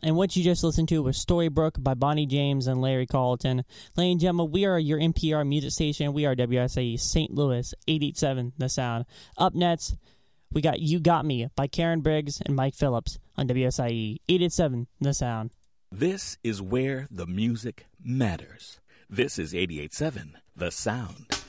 And what you just listened to was Storybrooke by Bonnie James and Larry Carlton. Ladies and gentlemen, we are your NPR music station. We are WSAE St. Louis, 887 The Sound. Up next, we got You Got Me by Karen Briggs and Mike Phillips on WSIE 887 The Sound. This is where the music matters. This is 88.7 The Sound.